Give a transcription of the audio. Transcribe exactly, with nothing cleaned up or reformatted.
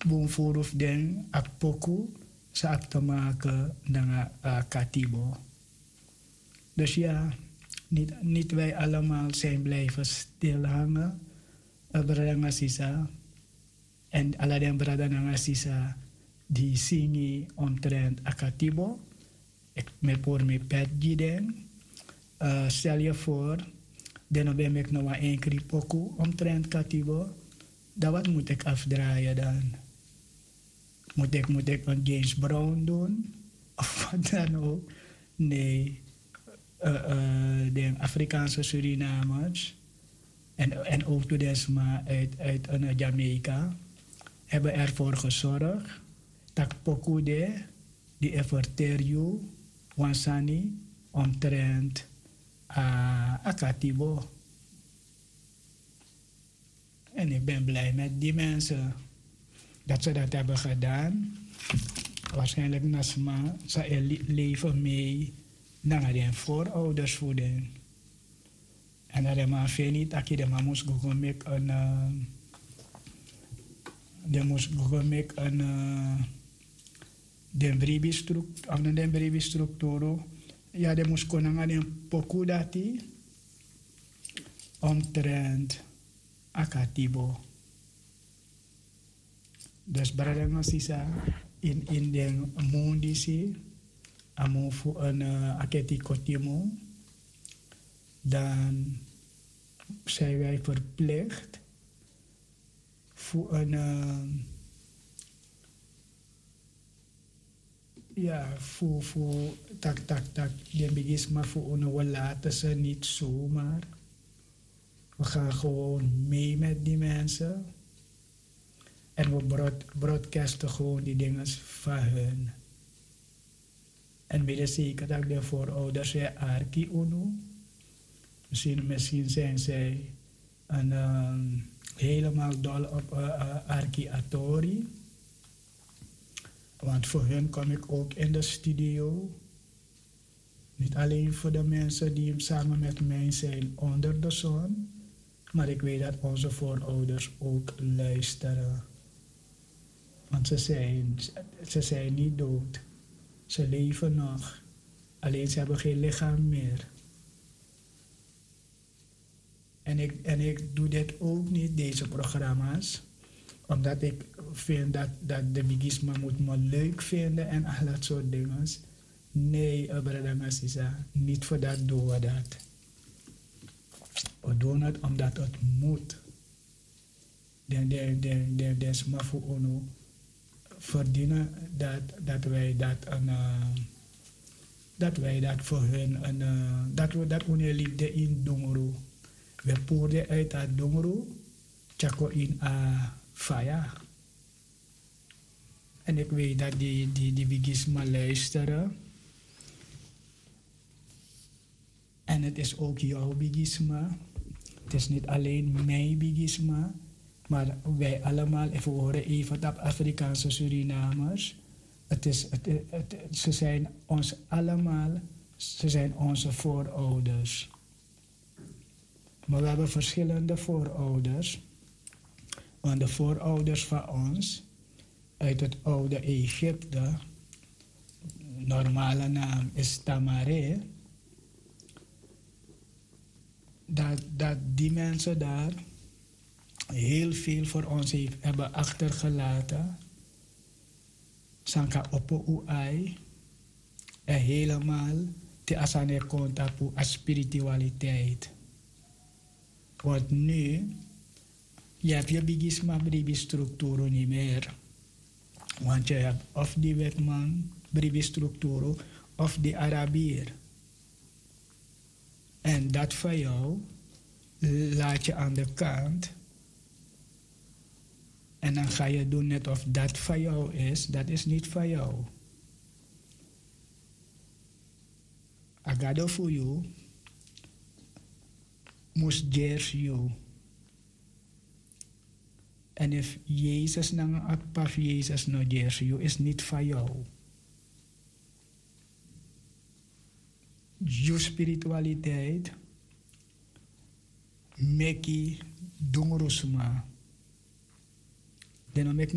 boom voorhoef den apoku sa te maken dengan uh, katibo. Dus ja, niet, niet wij allemaal zijn blijven stilhangen. Uh, Brada Sisa en alle den Brada Sisa die zingen omtrent akatibo. Ik me voor me pet giden. Uh, stel je voor, dan ben ik nog een keer poku omtrent katibo. Dan wat moet ik afdraaien dan? Moet ik, moet ik een James Brown doen? Of wat dan ook? Nee. Uh, uh, de Afrikaanse Surinamers en, en ook de Desma uit, uit uh, Jamaica hebben ervoor gezorgd dat poku de die everterio wansani omtrent uh, akatibo. En ik ben blij met die mensen dat ze dat hebben gedaan. Waarschijnlijk Nasma, ze leven mee naar de vooroudersvoeding. En dat is maar veel niet dat je de man moest gaan maken een... Uh, de moest gaan maken een... Uh, de bribi-structuur, of de bribi-structuur. Ja, de moest kunnen gaan in poku dati omtrent akatibo. Dus brada Sisa in in den mondisi amo voor een uh, aketi kotimo, dan zijn wij verplicht voor een uh, ja voor voor tak tak tak den begis maar voor een we laten ze niet zomaar. We gaan gewoon mee met die mensen. En we broad, broadcasten gewoon die dingen van hun. En weet zeker dat de voorouders zijn arki uno. Misschien, misschien zijn zij een, um, helemaal dol op uh, uh, arki atori. Want voor hun kom ik ook in de studio. Niet alleen voor de mensen die samen met mij zijn onder de zon. Maar ik weet dat onze voorouders ook luisteren. Want ze zijn, ze zijn niet dood. Ze leven nog. Alleen ze hebben geen lichaam meer. En ik, en ik doe dit ook niet, deze programma's. Omdat ik vind dat, dat de bigisma moet me leuk vinden en al dat soort dingen. Nee, brada Sisa, niet voor dat doen we dat. We doen het omdat het moet. De, de, de, de, de smafu ono verdienen dat, dat wij dat een, uh, dat wij dat voor hun een, uh, dat we dat onze liefde in dongero. We poorden uit dat dongero, tjako in a faya. En ik weet dat die, die, die bigisma luisteren. En het is ook jouw bigisma. Het is niet alleen mijn bigisma. Maar wij allemaal, even horen even op Afrikaanse Surinamers. Het is, het, het, het, ze zijn ons allemaal, ze zijn onze voorouders. Maar we hebben verschillende voorouders. Want de voorouders van ons, uit het oude Egypte, normale naam is Tamare. Dat, dat die mensen daar heel veel voor ons heeft, hebben achtergelaten. Sanka oppo uai. En helemaal te asane kontapu a spiritualiteit. Want nu, je hebt je bigisma bribi structuur niet meer. Want je hebt of die wetman bribi structuur of die Arabier. En dat van jou laat je aan de kant. En dan ga je doen net of dat van jou is. Dat is niet van jou. Agado voor jou. Moest jeers jou. En if Jezus nang akpaf Jezus no jeers jou is niet van jou. Je spiritualiteit. Meki dungurusma. Dan